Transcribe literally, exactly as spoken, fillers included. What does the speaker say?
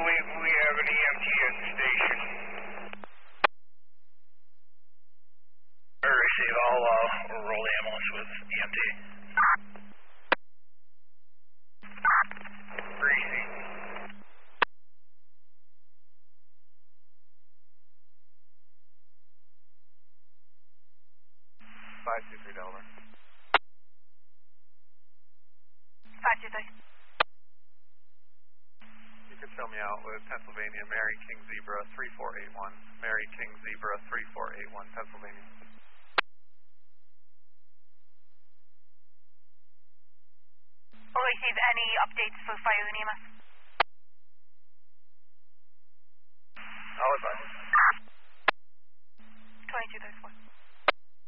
believe we have an E M T at the station. I receive. I'll uh, roll the ambulance with E M T. Greasy. five two three Delaware. five two three. You can fill me out with Pennsylvania, Mary King Zebra three four eight one. Mary King Zebra three four eight one, Pennsylvania. Will receive any updates for fire and E M S? I'll advise. twenty-two thirty-four.